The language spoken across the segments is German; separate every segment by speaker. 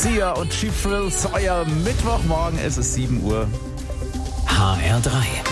Speaker 1: Sia und Chief Thrills, euer Mittwochmorgen, es ist 7 Uhr.
Speaker 2: HR3.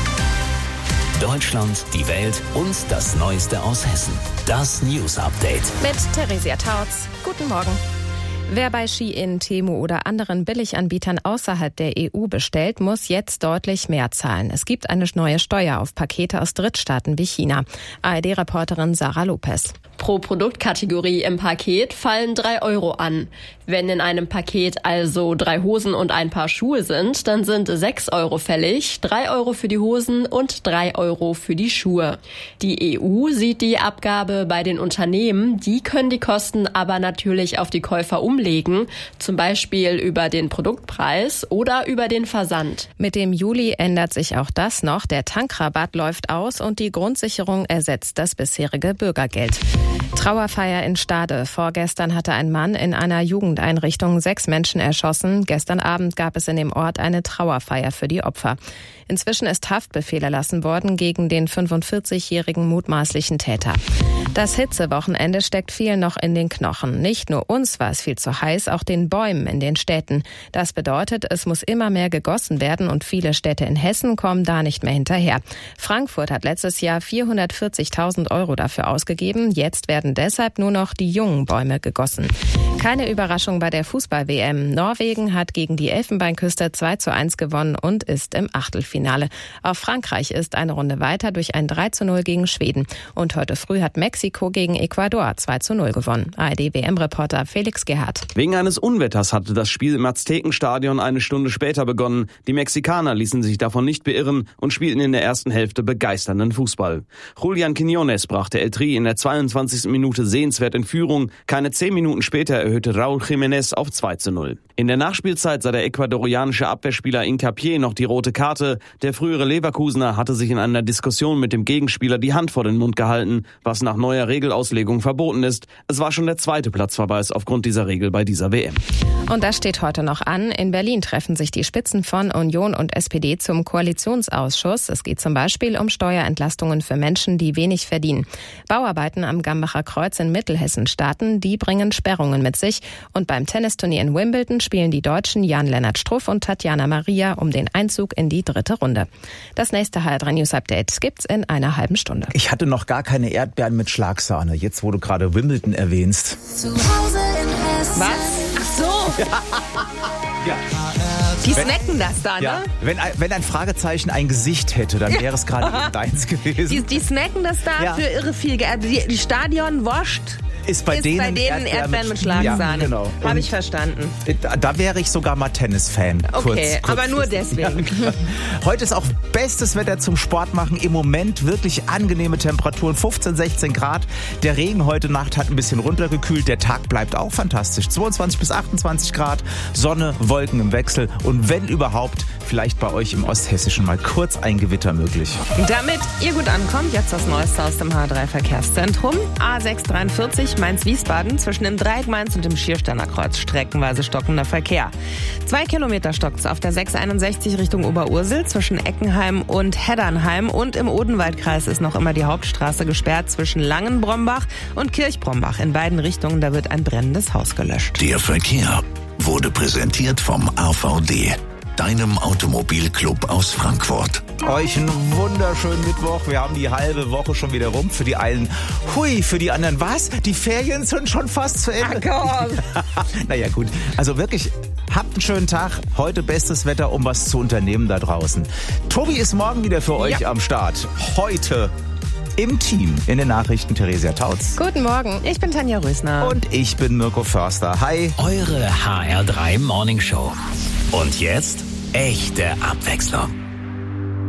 Speaker 2: Deutschland, die Welt und das Neueste aus Hessen. Das News Update.
Speaker 3: Mit Theresia Tautz. Guten Morgen. Wer bei Shein, Temu oder anderen Billiganbietern außerhalb der EU bestellt, muss jetzt deutlich mehr zahlen. Es gibt eine neue Steuer auf Pakete aus Drittstaaten wie China. ARD-Reporterin Sarah Lopez.
Speaker 4: Pro Produktkategorie im Paket fallen 3 Euro an. Wenn in einem Paket also 3 Hosen und ein Paar Schuhe sind, dann sind 6 Euro fällig, 3 Euro für die Hosen und 3 Euro für die Schuhe. Die EU sieht die Abgabe bei den Unternehmen, die können die Kosten aber natürlich auf die Käufer umlegen, zum Beispiel über den Produktpreis oder über den Versand.
Speaker 3: Mit dem Juli ändert sich auch das noch. Der Tankrabatt läuft aus und die Grundsicherung ersetzt das bisherige Bürgergeld. Trauerfeier in Stade. Vorgestern hatte ein Mann in einer Jugendeinrichtung 6 Menschen erschossen. Gestern Abend gab es in dem Ort eine Trauerfeier für die Opfer. Inzwischen ist Haftbefehl erlassen worden gegen den 45-jährigen mutmaßlichen Täter. Das Hitzewochenende steckt vielen noch in den Knochen. Nicht nur uns war es viel zu heiß, auch den Bäumen in den Städten. Das bedeutet, es muss immer mehr gegossen werden und viele Städte in Hessen kommen da nicht mehr hinterher. Frankfurt hat letztes Jahr 440.000 Euro dafür ausgegeben. Jetzt werden deshalb nur noch die jungen Bäume gegossen. Keine Überraschung bei der Fußball-WM. Norwegen hat gegen die Elfenbeinküste 2:1 gewonnen und ist im Achtelfinale. Auch Frankreich ist eine Runde weiter durch ein 3:0 gegen Schweden. Und heute früh hat Mexiko gegen Ecuador 2:0 gewonnen. ARD-WM-Reporter Felix Gerhardt.
Speaker 5: Wegen eines Unwetters hatte das Spiel im Aztekenstadion eine Stunde später begonnen. Die Mexikaner ließen sich davon nicht beirren und spielten in der ersten Hälfte begeisternden Fußball. Julian Quiñones brachte El Tri in der 22. Minute sehenswert in Führung. Keine 10 Minuten später erhöhte Raúl Jiménez auf 2:0. In der Nachspielzeit sah der ecuadorianische Abwehrspieler Hincapié noch die rote Karte. Der frühere Leverkusener hatte sich in einer Diskussion mit dem Gegenspieler die Hand vor den Mund gehalten, was nach neuer Regelauslegung verboten ist. Es war schon der zweite Platzverweis aufgrund dieser Regel bei dieser WM.
Speaker 3: Und das steht heute noch an. In Berlin treffen sich die Spitzen von Union und SPD zum Koalitionsausschuss. Es geht zum Beispiel um Steuerentlastungen für Menschen, die wenig verdienen. Bauarbeiten am Gambacher Kreuz in Mittelhessen starten, die bringen Sperrungen mit sich. Und beim Tennisturnier in Wimbledon spielen die Deutschen Jan-Lennart Struff und Tatjana Maria um den Einzug in die 3. Runde. Das nächste HR3 News Update gibt's in einer halben Stunde.
Speaker 1: Ich hatte noch gar keine Erdbeeren mit Schlagsahne, jetzt wo du gerade Wimbledon erwähnst.
Speaker 6: Zu Hause in Hessen.
Speaker 3: Was? Ach so.
Speaker 1: Ja.
Speaker 3: Die snacken das da, ne?
Speaker 1: Ja, wenn ein Fragezeichen ein Gesicht hätte, dann wäre es gerade eben deins gewesen.
Speaker 7: Die snacken das da
Speaker 1: Ja.
Speaker 7: für irre viel Geld. Die Stadion wascht
Speaker 1: Ist bei denen
Speaker 7: Erdbeeren mit Schlagsahne.
Speaker 1: Ja, genau.
Speaker 7: Habe ich verstanden.
Speaker 1: Da wäre ich sogar mal Tennis-Fan.
Speaker 7: Okay,
Speaker 1: kurz
Speaker 7: aber nur deswegen.
Speaker 1: Ja, heute ist auch bestes Wetter zum Sport machen. Im Moment wirklich angenehme Temperaturen, 15, 16 Grad. Der Regen heute Nacht hat ein bisschen runtergekühlt. Der Tag bleibt auch fantastisch. 22 bis 28 Grad, Sonne, Wolken im Wechsel. Und wenn überhaupt, vielleicht bei euch im Osthessischen mal kurz ein Gewitter möglich.
Speaker 7: Damit ihr gut ankommt, jetzt das Neueste aus dem H3-Verkehrszentrum. A643 Mainz-Wiesbaden zwischen dem Dreieck Mainz und dem Schiersteiner Kreuz streckenweise stockender Verkehr. 2 Kilometer stockt's auf der 661 Richtung Oberursel zwischen Eckenheim und Heddernheim. Und im Odenwaldkreis ist noch immer die Hauptstraße gesperrt zwischen Langenbrombach und Kirchbrombach. In beiden Richtungen, da wird ein brennendes Haus gelöscht.
Speaker 2: Der Verkehr wurde präsentiert vom AVD, deinem Automobilclub aus Frankfurt.
Speaker 1: Euch einen wunderschönen Mittwoch. Wir haben die halbe Woche schon wieder rum. Für die einen, hui, für die anderen, was? Die Ferien sind schon fast zu Ende. Naja, gut. Also wirklich, habt einen schönen Tag. Heute bestes Wetter, um was zu unternehmen da draußen. Tobi ist morgen wieder für euch am Start. Heute im Team in den Nachrichten Theresia Tautz.
Speaker 3: Guten Morgen.
Speaker 7: Ich bin Tanja Rösner.
Speaker 1: Und ich bin Mirko Förster. Hi.
Speaker 2: Eure HR3 Morning Show. Und jetzt echte Abwechslung.